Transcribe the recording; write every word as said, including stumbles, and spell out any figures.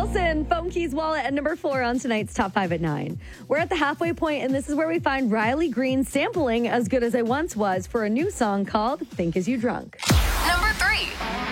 Wilson, Phone Keys Wallet at number four on tonight's Top five at nine. We're at the halfway point, and this is where we find Riley Green sampling As Good As I Once Was for a new song called Think As You Drunk. Number three.